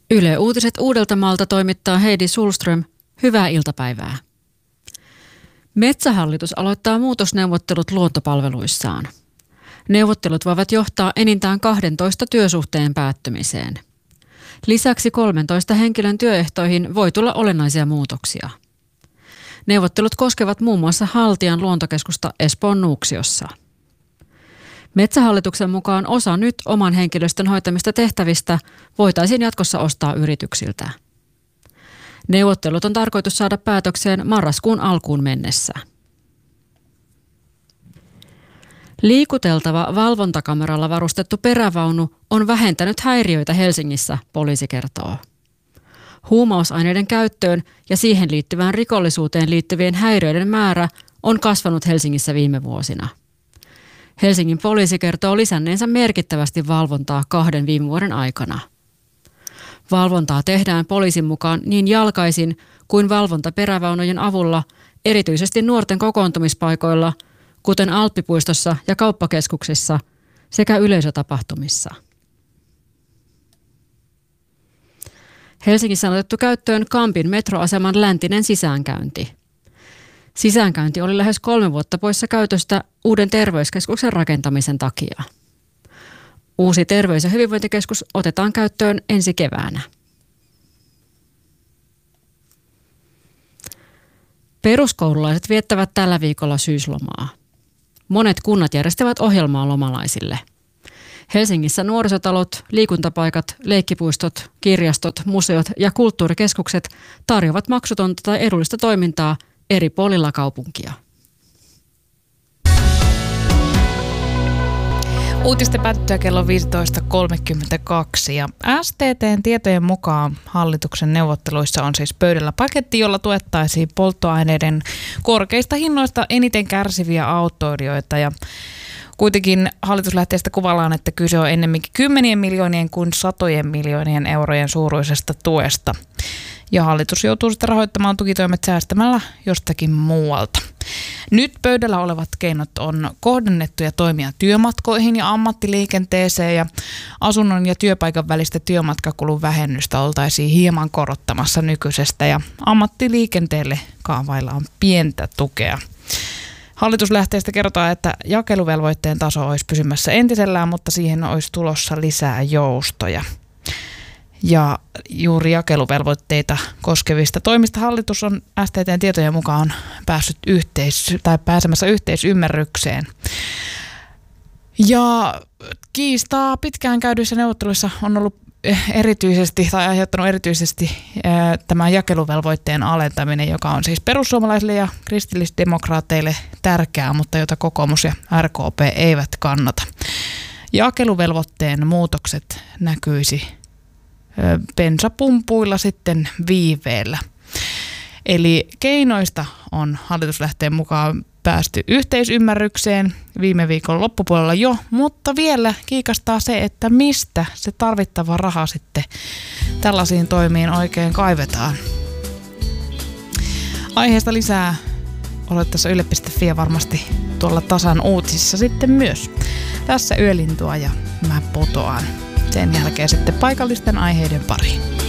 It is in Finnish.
Yle Uutiset Uudeltamaalta toimittaa Heidi Sulström. Hyvää iltapäivää. Metsähallitus aloittaa muutosneuvottelut luontopalveluissaan. Neuvottelut voivat johtaa enintään 12 työsuhteen päättymiseen. Lisäksi 13 henkilön työehtoihin voi tulla olennaisia muutoksia. Neuvottelut koskevat muun muassa Haltian luontokeskusta Espoon Nuuksiossa. Metsähallituksen mukaan osa nyt oman henkilöstön hoitamista tehtävistä voitaisiin jatkossa ostaa yrityksiltä. Neuvottelut on tarkoitus saada päätökseen marraskuun alkuun mennessä. Liikuteltava valvontakameralla varustettu perävaunu on vähentänyt häiriöitä Helsingissä, poliisi kertoo. Huumausaineiden käyttöön ja siihen liittyvään rikollisuuteen liittyvien häiriöiden määrä on kasvanut Helsingissä viime vuosina. Helsingin poliisi kertoo lisänneensä merkittävästi valvontaa 2 viime vuoden aikana. Valvontaa tehdään poliisin mukaan niin jalkaisin kuin valvontaperävaunujen avulla, erityisesti nuorten kokoontumispaikoilla, kuten Alppipuistossa ja kauppakeskuksissa sekä yleisötapahtumissa. Helsingissä on otettu käyttöön Kampin metroaseman läntinen sisäänkäynti. Sisäänkäynti oli lähes 3 vuotta poissa käytöstä uuden terveyskeskuksen rakentamisen takia. Uusi terveys- ja hyvinvointikeskus otetaan käyttöön ensi keväänä. Peruskoululaiset viettävät tällä viikolla syyslomaa. Monet kunnat järjestävät ohjelmaa lomalaisille. Helsingissä nuorisotalot, liikuntapaikat, leikkipuistot, kirjastot, museot ja kulttuurikeskukset tarjoavat maksutonta tai edullista toimintaa eri puolilla kaupunkia. Uutisten päättyy kello 15.32 ja STT:n tietojen mukaan hallituksen neuvotteluissa on siis pöydällä paketti, jolla tuettaisiin polttoaineiden korkeista hinnoista eniten kärsiviä autoilijoita ja kuitenkin hallituslähteestä kuvaillaan, että kyse on ennemminkin 10 miljoonien kuin 100 miljoonien eurojen suuruisesta tuesta. Ja hallitus joutuu sitten rahoittamaan tukitoimet säästämällä jostakin muualta. Nyt pöydällä olevat keinot on kohdennettuja toimia työmatkoihin ja ammattiliikenteeseen ja asunnon ja työpaikan välistä työmatkakulun vähennystä oltaisiin hieman korottamassa nykyisestä ja ammattiliikenteelle kaavaillaan pientä tukea. Hallituslähteestä kerrotaan, että jakeluvelvoitteen taso olisi pysymässä entisellään, mutta siihen olisi tulossa lisää joustoja. Ja juuri jakeluvelvoitteita koskevista toimista hallitus on STT:n tietojen mukaan pääsemässä yhteisymmärrykseen. Ja kiistaa pitkään käydyissä neuvotteluissa on ollut aiheuttanut erityisesti tämä jakeluvelvoitteen alentaminen, joka on siis perussuomalaisille ja kristillisdemokraateille tärkeää, mutta jota kokoomus ja RKP eivät kannata. Jakeluvelvoitteen muutokset näkyisi bensapumpuilla sitten viiveellä. Eli keinoista on hallituslähteen mukaan päästy yhteisymmärrykseen viime viikon loppupuolella jo, mutta vielä kiikastaa se, että mistä se tarvittava raha sitten tällaisiin toimiin oikein kaivetaan. Aiheesta lisää olet Yle.fi ja varmasti tuolla tasan uutisissa sitten myös. Tässä Yölintua ja mä putoan. Sen jälkeen sitten paikallisten aiheiden pariin.